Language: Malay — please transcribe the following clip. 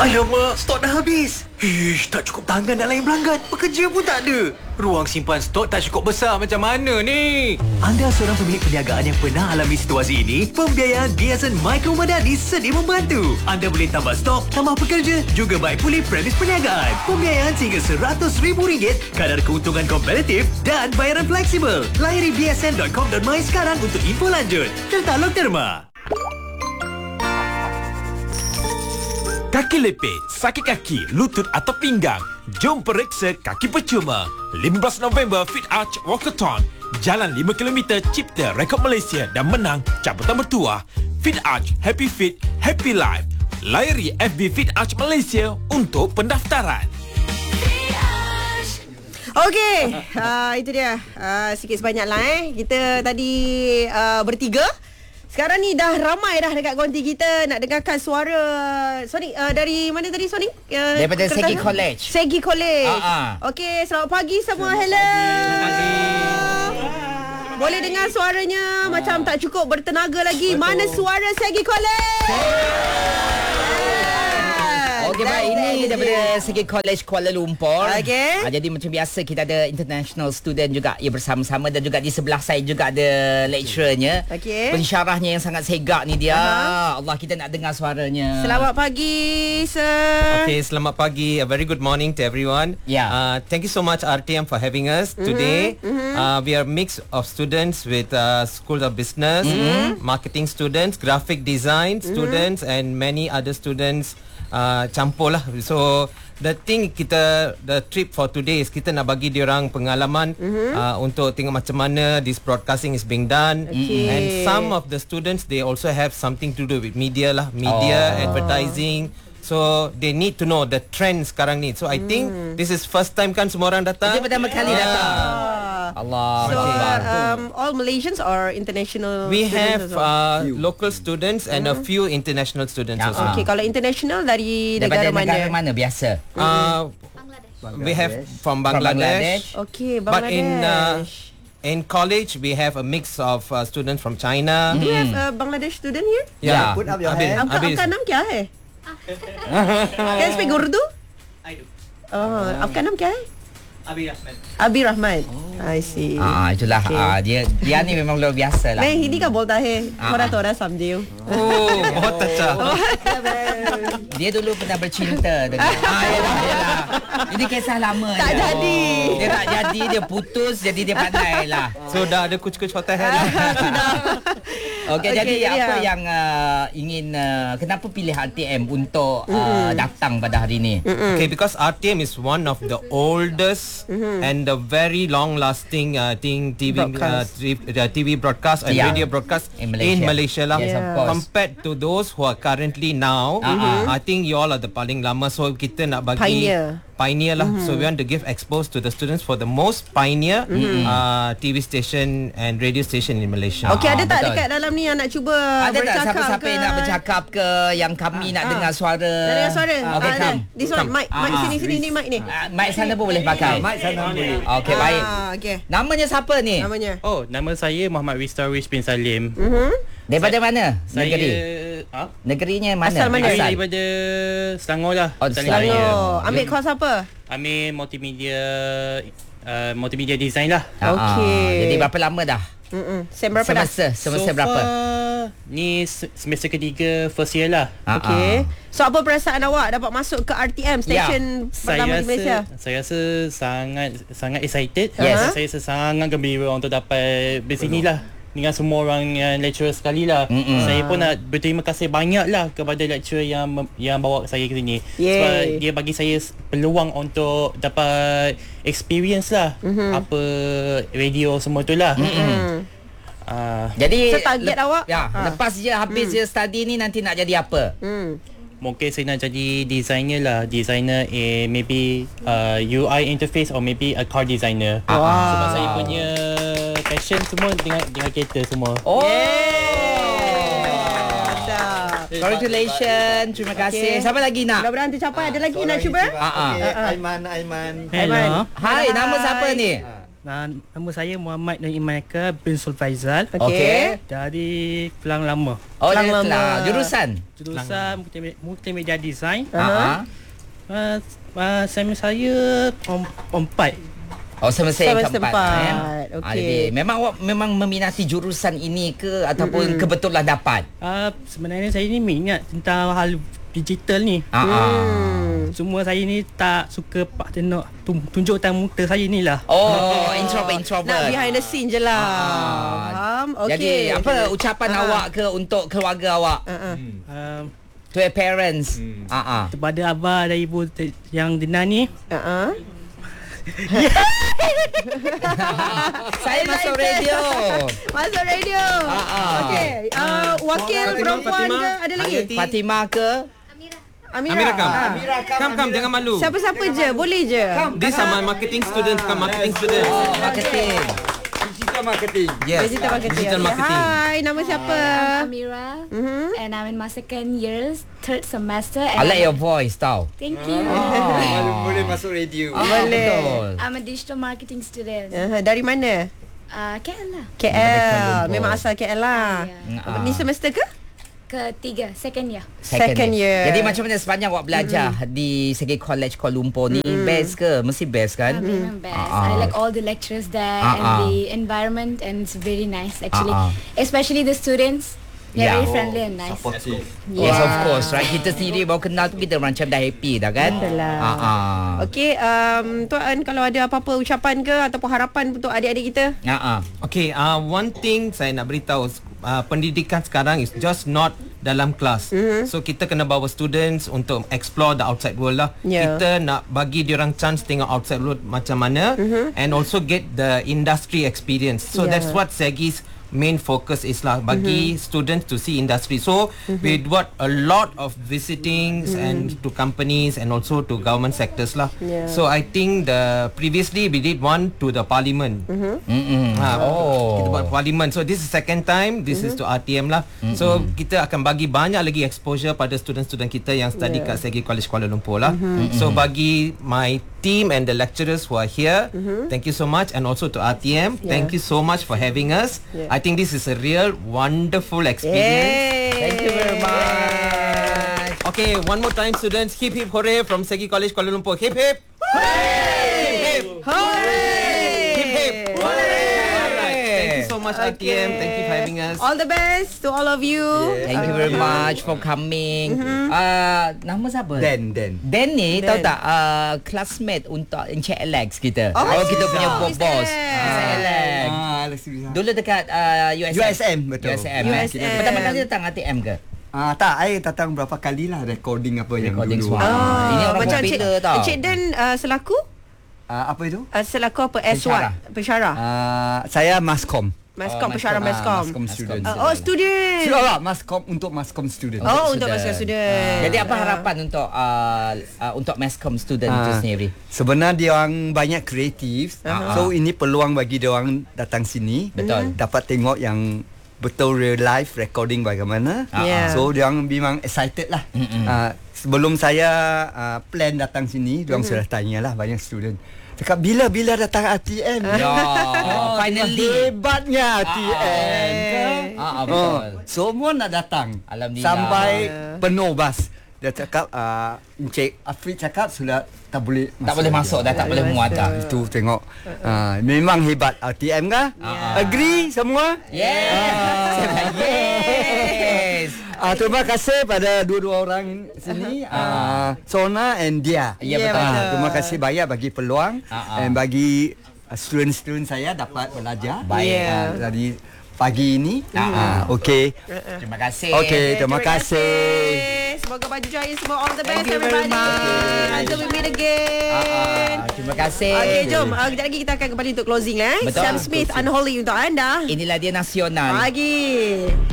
Alamak, stok dah habis. Ish, tak cukup tangan nak layan pelanggan. Pekerja pun tak ada. Ruang simpan stok tak cukup besar, macam mana ni? Anda seorang pemilik perniagaan yang pernah alami situasi ini? Pembiayaan BSN Micro Madani sedia membantu. Anda boleh tambah stok, tambah pekerja, juga baik pulih premis perniagaan. Pembiayaan sehingga RM100,000, kadar keuntungan kompetitif dan bayaran fleksibel. Layari bsn.com.my sekarang untuk info lanjut. Tertaluk Terma. Kaki lepit, sakit kaki, lutut atau pinggang. Jom periksa kaki percuma. 15 November Fit Arch Walkathon. Jalan 5 km cipta rekod Malaysia dan menang cabutan bertuah. Fit Arch, Happy Fit, Happy Life. Layari FB Fit Arch Malaysia untuk pendaftaran. Okey, itu dia. Sikit sebanyak lah kita tadi bertiga. Sekarang ni dah ramai dah dekat konti kita nak dengarkan suara Sonic. Dari mana tadi Sonic? Daripada Segi College. Segi College. Okey, selamat pagi semua. Hello. Selamat pagi. Boleh dengar suaranya macam tak cukup bertenaga lagi. Betul. Mana suara Segi College? Okey, baik. Ini daripada Segi College Kuala Lumpur. Okey. Jadi macam biasa kita ada international student juga ya bersama-sama, dan juga di sebelah saya juga ada lecturernya. Okey. Pensyarahnya yang sangat segak ni dia. Allah, kita nak dengar suaranya. Selamat pagi, sir. Okay, selamat pagi. A very good morning to everyone. Yeah. Thank you so much RTM for having us today. We are a mix of students with School of Business, marketing students, graphic design students, and many other students. Campur lah. So the trip for today is kita nak bagi diorang pengalaman untuk tengok macam mana this broadcasting is being done. And some of the students, they also have something to do with media lah, advertising. So they need to know the trend sekarang ni. So I think this is first time kan semua orang datang. Ini pertama kali datang. Allah. So all Malaysians or international? We have well? local students and a few international students also. Okay, kalau international dari Daripada negara mana biasa? We have from Bangladesh. Okay, Bangladesh. In college, we have a mix of students from China. Do you have a Bangladesh student here? Yeah. Put up your hand. आपका नाम क्या है? Can you speak Urdu? I do. आपका नाम क्या है? Abi Rahman. I see. Itulah. Okay. Dia ni memang luar biasa lah. मैं हिंदी का बोलता है थोड़ा समझे हूँ. Oh, बहुत अच्छा. Dia dulu pernah bercinta dengan yalah. Ini kisah lama. Tak jadi. Dia tak jadi, dia putus, jadi dia pandai lah. So dah ada kuch-kuch hotel. Okey, jadi apa yang ingin kenapa pilih RTM untuk datang pada hari ini? Okay, because RTM is one of the oldest and the very long-lasting TV broadcast and radio broadcast in Malaysia lah. Yes, of course. Compared to those who are currently now, I think you all are the paling lama. So kita nak bagi pioneer lah. So we want to give expose to the students for the most pioneer TV station and radio station in Malaysia. Okey, ada tak dekat dalam ni yang nak cuba ada bercakap? Ada tak siapa-siapa yang nak bercakap ke, yang kami nak dengar suara? Nak dengar suara? Okey, come. This one, mic sini ni mic ni. Mic sana pun boleh pakai. Mic sana boleh. Okey, baik. Okey. Namanya siapa ni? Namanya. Oh, nama saya Muhammad Wistarwish bin Salim. Daripada mana? Saya Negeri? Negerinya mana? Asal mana? Saya daripada Selangor lah. Oh, Selangor. Ambil kos apa? Ambil multimedia design lah. Okey. Jadi berapa lama dah? Sem berapa dah? Semester berapa? Ni semester ketiga first year lah. Okey. So apa perasaan awak dapat masuk ke RTM station pertama di Malaysia? Saya rasa sangat excited. Yes. Saya rasa sangat gembira untuk dapat bersini lah dengan semua orang yang lecturer sekali lah. Saya pun nak berterima kasih banyak lah kepada lecturer yang bawa saya ke sini. Sebab dia bagi saya peluang untuk dapat experience lah apa radio semua tu lah. Jadi so target awak? Lepas je habis je study ni nanti nak jadi apa? Mungkin saya nak jadi designer lah. Designer maybe UI interface or maybe a car designer. Sebab saya punya passion semua dengan kereta semua. Congratulations. Terima kasih. Siapa lagi nak? Mudah-mudahan tercapai. Ada lagi nak cuba? Aiman. Hai, nama siapa ni? Nama saya Muhammad Naim Maika bin Sulfaizal. Okey. Dari Kelang Lama. Oh, Kelang dia Lama. telah. Jurusan? Jurusan Multimedia Design. Saya empat. Oh, semester yang Semester keempat. empat. Okey. Jadi, memang awak memang meminati jurusan ini ke ataupun kebetulan dapat? Sebenarnya saya ni minat tentang hal digital ni. Semua saya ni tak suka pak tengok tunjuk tang muka saya ni lah. Oh, introvert. Nak behind the scene je lah. Faham? Okey. Jadi, apa ucapan awak ke untuk keluarga awak? To your parents? Kepada abah dan ibu yang Dina ni, Saya masuk radio. Masuk radio. Okey. Wakil perempuan ke ada lagi? Fatimah ke? Amira. Come, jangan malu. Siapa-siapa je, boleh je. This are my marketing students. Marketing students. Oh, marketing. Digital marketing. Yes. Digital marketing. Digital Okey. marketing. Hai, nama siapa? Amira, and I'm in my second year, third semester. I And like your voice tau. Thank you. Boleh masuk radio. Boleh. I'm a digital marketing student. Dari mana? KL lah. KL. Memang asal KL lah. Yeah. Ni semester ke? Ketiga, second year. Second year. Jadi macam mana sepanjang awak belajar di Segi College Kuala Lumpur ni, best ke? Mesti best kan? Memang best. I like all the lecturers there and the environment, and it's very nice actually. Especially the students. They're Yeah. very friendly and nice. Yes, of course. Right, kita sendiri baru kenal tu kita macam dah happy dah kan? Betul lah. Okey, Tuan kalau ada apa-apa ucapan ke ataupun harapan untuk adik-adik kita? Okay, one thing saya nak beritahu, pendidikan sekarang is just not dalam kelas. So kita kena bawa students untuk explore the outside world lah. Yeah. Kita nak bagi diorang chance tengok outside world macam mana, and also get the industry experience. So Yeah. that's what Segi's main focus is lah, bagi students to see industry. So we got a lot of visitings and to companies and also to government sectors lah. Yeah. So I think previously we did one to the parliament. Kita buat parliament. So this is second time. This is to RTM lah. So kita akan bagi banyak lagi exposure pada student-student kita yang study kat Segi College Kuala Lumpur lah. So bagi my team and the lecturers who are here, thank you so much, and also to RTM, thank you so much for having us. I think this is a real wonderful experience. Thank you very much. Okay, one more time students, hip hip hooray from Segi College Kuala Lumpur. Hip hip hooray! Hip hip hooray! Thank you so much RTM, thank you for having us. All the best to all of you. Thank you very much for coming. Nama siapa? Dan. Dan ni tahu tak classmate untuk Encik Alex kita. Kita punya bos. Alex. Dulu dekat USM, betul. USM. USM. Pertama kali datang ATM ke? Tak, saya datang berapa kali lah recording apa yang Recording dulu. semua. Ini orang macam popular tau. Encik Dan selaku Apa itu? selaku apa? Pensyarah. Saya Maskom. Maskom, pensyarah Maskom. Maskom student. Student. Maskom untuk Maskom student. Untuk Maskom student. Jadi apa harapan untuk Mascom student itu sendiri? Sebenarnya dia orang banyak kreatif. So ini peluang bagi dia orang datang sini. Betul. Dapat tengok yang betul real life recording bagaimana. Yeah. So dia orang memang excited lah. Sebelum saya plan datang sini, dia orang sudah tanyalah banyak student. Cakap bila datang RTM. Finally. Hebatnya RTM. Betul. Semua nak datang. Alhamdulillah. Sampai penuh bas. Dia cakap Encik Afri cakap sudah tak boleh masuk dah, tak boleh muat dah. Itu tengok. Memang hebat RTM kah? Agree semua? Yes. Terima kasih pada dua-dua orang sini, Sona and Dia. Ya, betul. Terima kasih banyak bagi peluang dan bagi student-student saya dapat belajar. Baik. Dari pagi ini. Okey. Terima kasih. Okey, terima kasih. Semoga baju jaya semua. All the best Thank you very everybody. much. Until we meet again. Terima kasih. Okey, jom. Kejap lagi kita akan kembali untuk closing. Betul. Sam Smith, Unholy untuk anda. Inilah dia nasional. Pagi.